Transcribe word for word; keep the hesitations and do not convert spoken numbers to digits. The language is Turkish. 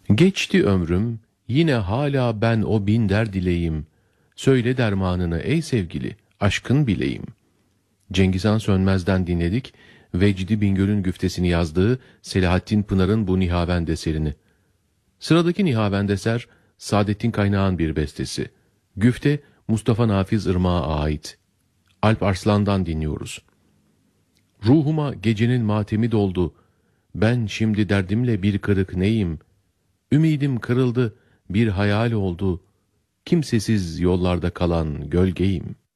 Geçti ömrüm, yine hala ben o bin der dileyim. Söyle dermanını ey sevgili, aşkın bileyim. Cengiz Han Sönmez'den dinledik, Vecdi Bingöl'ün güftesini yazdığı Selahattin Pınar'ın bu Nihavend eserini. Sıradaki Nihavend eser, Saadettin Kaynağ'ın bir bestesi. Güfte, Mustafa Nafiz Irmak'a ait. Alp Arslan'dan dinliyoruz. Ruhuma gecenin matemi doldu, ben şimdi derdimle bir kırık neyim? Ümidim kırıldı, bir hayal oldu, kimsesiz yollarda kalan gölgeyim.